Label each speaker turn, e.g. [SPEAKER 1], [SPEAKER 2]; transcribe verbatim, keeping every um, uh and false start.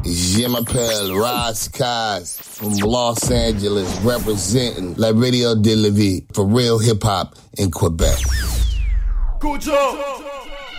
[SPEAKER 1] Je m'appelle Ras Kass from Los Angeles, representing La Radio de la Vie for real hip-hop in Quebec.
[SPEAKER 2] Good job.